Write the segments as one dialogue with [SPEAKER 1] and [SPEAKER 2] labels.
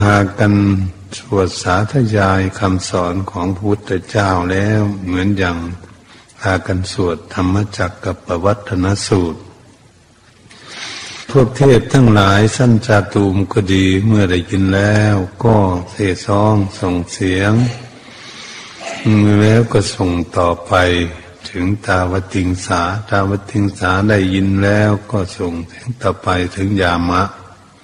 [SPEAKER 1] พากันสวดสาธยายคำสอนของพระพุทธเจ้าแล้วเหมือนอย่างพากันสวดธรรมจักรกับปวัตตนสูตรพวกเทพทั้งหลายสั้นจาตุมก็ดีเมื่อได้ยินแล้วก็เสซองส่งเสียงแล้วก็ส่งต่อไปถึงตาวติงสาได้ยินแล้วก็ส่งถึงต่อไปถึงยามะ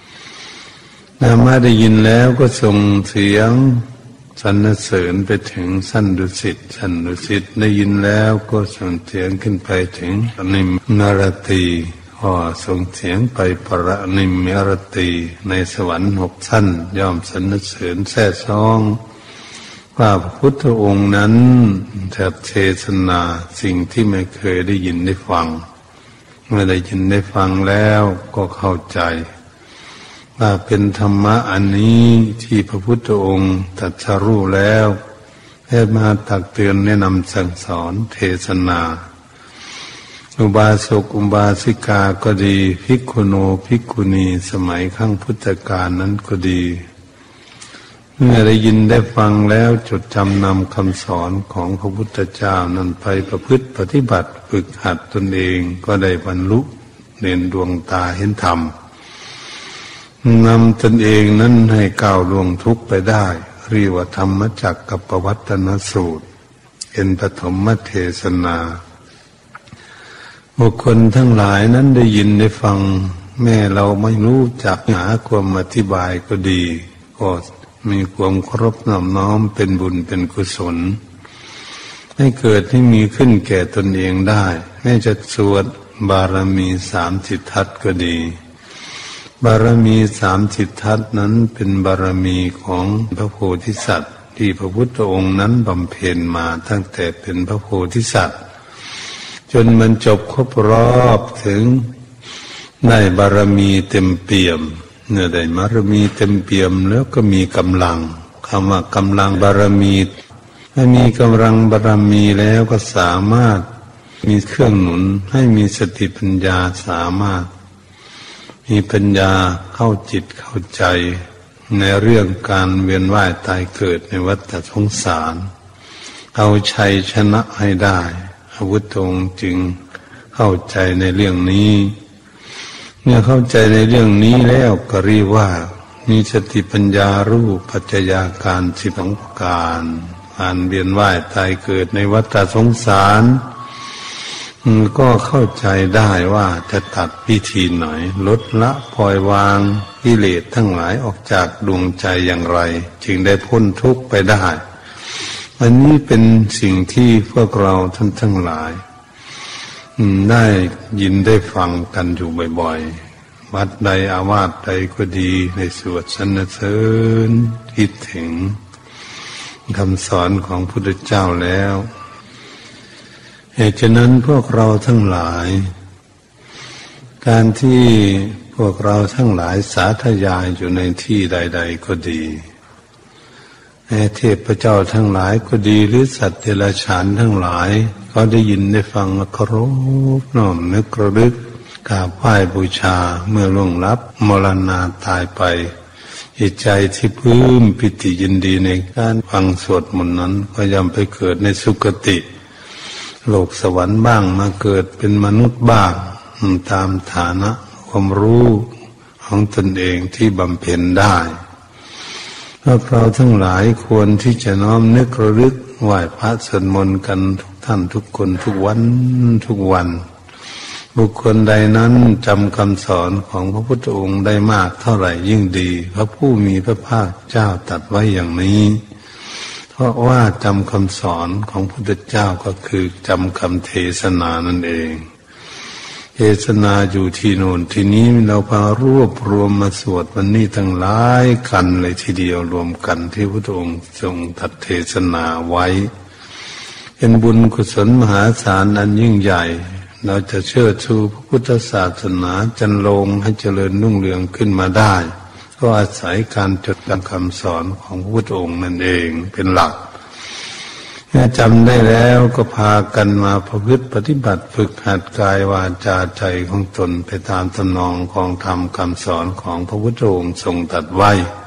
[SPEAKER 1] ได้ยินแล้วก็ส่งเสียงสรรเสริญไปถึงสั้นดุสิตได้ยินแล้วก็ส่งเสียงขึ้นไปถึงนิมนรตีก็ส่งเสียงไปปรนิมมรตีในสวรรค์6ชั้นย่อมสรรเสริญแท้ซ้องว่าพระพุทธองค์นั้นจะเทศนาสิ่งที่ไม่เคยได้ยินได้ฟังเมื่อได้ยินได้ฟังแล้วก็เข้าใจว่าเป็นธรรมะอันนี้ที่พระพุทธองค์ตรัสรู้แล้วให้มาตักเตือนแนะนำสั่งสอนเทศนาอุบาสกอุบาสิกาก็ดีภิกขุโนภิกขุณีสมัยครั้งพุทธกาลนั้นก็ดีเมื่อได้ยินได้ฟังแล้วจดจำนำคำสอนของพระพุทธเจ้านั้นไปประพฤติปฏิบัติฝึกหัดตนเองก็ได้บรรลุเด่นดวงตาเห็นธรรมนำตนเองนั้นให้ก้าวล่วงทุกข์ไปได้เรียกว่าธรรมจักรกับปวัตตนสูตรเป็นปฐมเทศนาบุคคลทั้งหลายนั้นได้ยินได้ฟังแม้เราไม่รู้จักหาความอธิบายก็ดีก็มีความเคารพน้อมเป็นบุญเป็นกุศลให้เกิดให้มีขึ้นแก่ตนเองได้แม้จะสวดบารมี30 ทัศก็ดีบารมี30 ทัศนั้นเป็นบารมีของพระโพธิสัตว์ที่พระพุทธองค์นั้นบำเพ็ญมาตั้งแต่เป็นพระโพธิสัตว์จนมันจบครบรอบถึงได้บารมีเต็มเปี่ยมเมื่อได้บารมีเต็มเปี่ยมแล้วก็มีกำลังคำว่ากำลังบารมีถ้ามีกำลังบารมีแล้วก็สามารถมีเครื่องหนุนให้มีสติปัญญาสามารถมีปัญญาเข้าจิตเข้าใจในเรื่องการเวียนว่ายตายเกิดในวัฏสงสารเอาชัยชนะให้ได้พระพุทธองค์จึงเข้าใจในเรื่องนี้เมื่อเข้าใจในเรื่องนี้แล้วก็เรียกว่ามีสติปัญญารู้ปัจจัยการ12 ประการการเวียนว่ายตายเกิดในวัฏสงสารก็เข้าใจได้ว่าจะตัดวิธีไหนลดละปล่อยวางกิเลสทั้งหลายออกจากดวงใจอย่างไรจึงได้พ้นทุกข์ไปได้อันนี้เป็นสิ่งที่พวกเราท่านทั้งหลายได้ยินได้ฟังกันอยู่บ่อยๆวัดใดอาวาสใดก็ดีในสวดสรรเสริญคิดถึงคำสอนของพระพุทธเจ้าแล้วเหตุฉะนั้นพวกเราทั้งหลายการที่พวกเราทั้งหลายสาธยายอยู่ในที่ใดๆก็ดีเทพเจ้าทั้งหลายก็ดีหรือสัตว์เดรัจฉานทั้งหลายเขาได้ยินได้ฟังเคารพน้อมนึกระลึกกราบไหว้บูชาเมื่อล่วงลับมรณาตายไปจิตใจที่ปลื้มปิติยินดีในการฟังสวดมนต์นั้นก็ย่อมไปเกิดในสุคติโลกสวรรค์บ้างมาเกิดเป็นมนุษย์บ้างตามฐานะความรู้ของตนเองที่บำเพ็ญได้พวกเราทั้งหลายควรที่จะน้อมนึกระลึกไหว้พระสวดมนต์กันทุกท่านทุกคนทุกวันบุคคลใดนั้นจำคำสอนของพระพุทธองค์ได้มากเท่าไหร่ยิ่งดีพระผู้มีพระภาคเจ้าตรัสไว้อย่างนี้เพราะว่าจำคำสอนของพระพุทธเจ้าก็คือจำคำเทศนานั่นเองเทศนาอยู่ที่โน่นที่นี้เราพารวบรวมมาสวดวันนี้ทั้งหลายกันเลยทีเดียวรวมกันที่พระพุทธองค์ทรงตรัสเทศนาไว้เป็นบุญกุศลมหาศาลอันยิ่งใหญ่เราจะเชิดชูพระพุทธศาสนาจันโลงให้เจริญรุ่งเรืองขึ้นมาได้ก็อาศัยการจดจำคำสอนของพระพุทธองค์นั่นเองเป็นหลักเมื่อจำได้แล้วก็พากันมาประพฤติปฏิบัติฝึกหัดกายวาจาใจของตนไปตามทำนองของธรรมคำสอนของพระพุทธองค์ทรงตรัสไว้